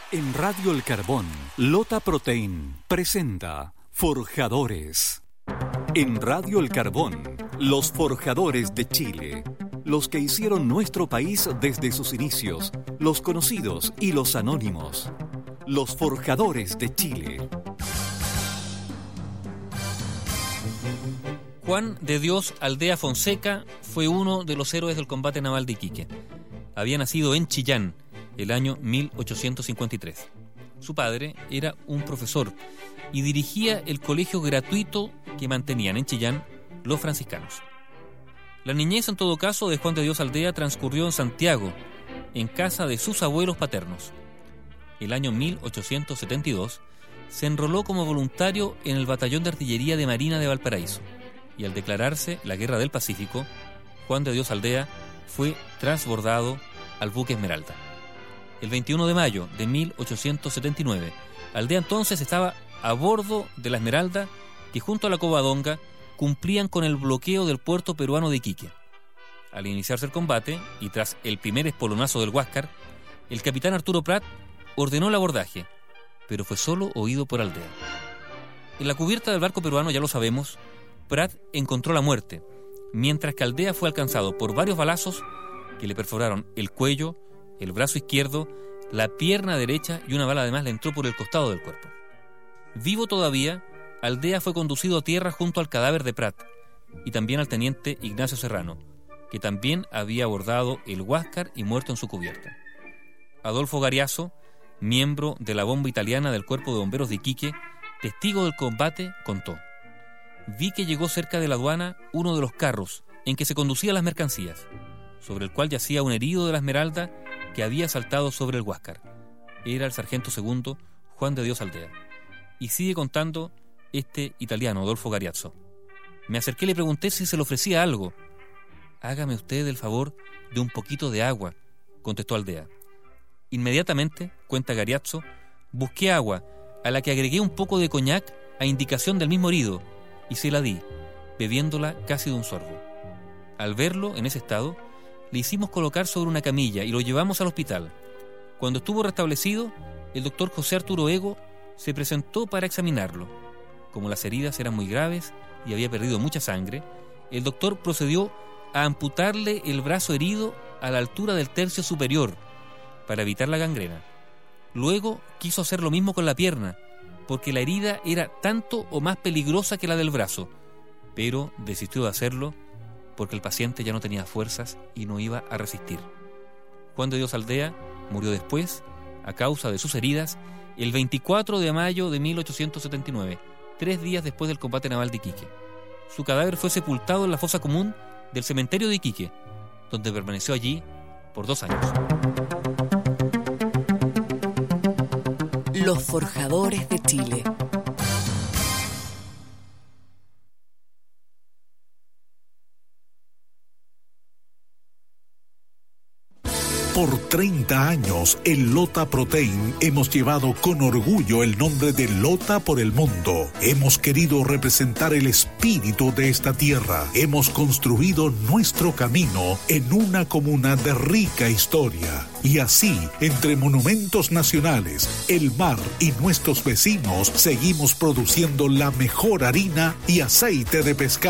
En Radio El Carbón, Lota Protein presenta Forjadores. En Radio El Carbón, los forjadores de Chile. Los que hicieron nuestro país desde sus inicios, los conocidos y los anónimos. Los forjadores de Chile. Juan de Dios Aldea Fonseca fue uno de los héroes del combate naval de Iquique. Había nacido en Chillán el año 1853. Su padre era un profesor y dirigía el colegio gratuito que mantenían en Chillán los franciscanos. La niñez, en todo caso, de Juan de Dios Aldea transcurrió en Santiago, en casa de sus abuelos paternos. El año 1872 se enroló como voluntario en el Batallón de Artillería de Marina de Valparaíso, y al declararse la Guerra del Pacífico, Juan de Dios Aldea fue transbordado al buque Esmeralda. El 21 de mayo de 1879, Aldea entonces estaba a bordo de la Esmeralda, que junto a la Covadonga cumplían con el bloqueo del puerto peruano de Iquique. Al iniciarse el combate, y tras el primer espolonazo del Huáscar, el capitán Arturo Prat ordenó el abordaje, pero fue solo oído por Aldea. En la cubierta del barco peruano, ya lo sabemos, Prat encontró la muerte, mientras que Aldea fue alcanzado por varios balazos que le perforaron el cuello, el brazo izquierdo, la pierna derecha, y una bala además le entró por el costado del cuerpo. Vivo todavía, Aldea fue conducido a tierra junto al cadáver de Prat y también al teniente Ignacio Serrano, que también había abordado el Huáscar y muerto en su cubierta. Adolfo Gariazo, miembro de la bomba italiana del Cuerpo de Bomberos de Iquique, testigo del combate, contó: «Vi que llegó cerca de la aduana uno de los carros en que se conducían las mercancías, sobre el cual yacía un herido de la Esmeralda que había saltado sobre el Huáscar. Era el sargento segundo Juan de Dios Aldea». Y sigue contando este italiano, Adolfo Gariazzo: «Me acerqué y le pregunté si se le ofrecía algo. Hágame usted el favor de un poquito de agua», contestó Aldea. «Inmediatamente», cuenta Gariazzo, «busqué agua, a la que agregué un poco de coñac a indicación del mismo herido, y se la di, bebiéndola casi de un sorbo. Al verlo en ese estado, le hicimos colocar sobre una camilla y lo llevamos al hospital. Cuando estuvo restablecido, el doctor José Arturo Ego se presentó para examinarlo. Como las heridas eran muy graves y había perdido mucha sangre, el doctor procedió a amputarle el brazo herido a la altura del tercio superior para evitar la gangrena. Luego quiso hacer lo mismo con la pierna, porque la herida era tanto o más peligrosa que la del brazo, pero desistió de hacerlo porque el paciente ya no tenía fuerzas y no iba a resistir. Juan de Dios Aldea murió después, a causa de sus heridas, el 24 de mayo de 1879, 3 días después del combate naval de Iquique. Su cadáver fue sepultado en la fosa común del cementerio de Iquique, donde permaneció allí por 2 años. Los forjadores de Chile. Por 30 años, en Lota Protein hemos llevado con orgullo el nombre de Lota por el mundo. Hemos querido representar el espíritu de esta tierra. Hemos construido nuestro camino en una comuna de rica historia. Y así, entre monumentos nacionales, el mar y nuestros vecinos, seguimos produciendo la mejor harina y aceite de pescado.